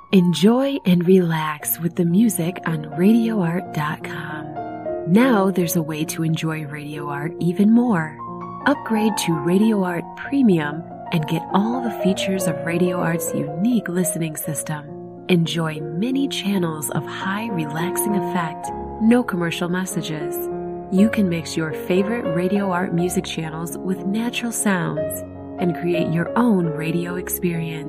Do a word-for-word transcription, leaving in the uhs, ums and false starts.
Enjoy and relax with the music on radio art dot com. Now there's a way to enjoy Radio Art even more. Upgrade to Radio Art Premium and get all the features of Radio Art's unique listening system. Enjoy many channels of high relaxing effect, no commercial messages. You can mix your favorite Radio Art music channels with natural sounds and create your own radio experience.